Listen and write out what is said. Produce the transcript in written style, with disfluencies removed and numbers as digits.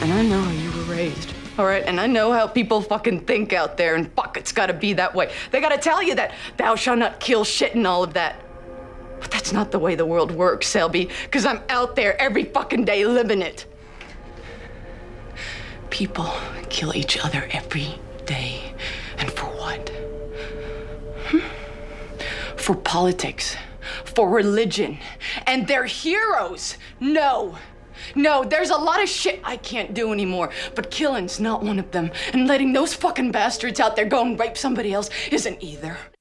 And I know how you were raised, all right? And I know how people fucking think out there, and fuck, it's gotta be that way. They gotta tell you that thou shalt not kill shit and all of that. But that's not the way the world works, Selby, because I'm out there every fucking day living it. People kill each other every day. And for what? For politics, for religion, and they're heroes. No, there's a lot of shit I can't do anymore, but killing's not one of them, and letting those fucking bastards out there go and rape somebody else isn't either.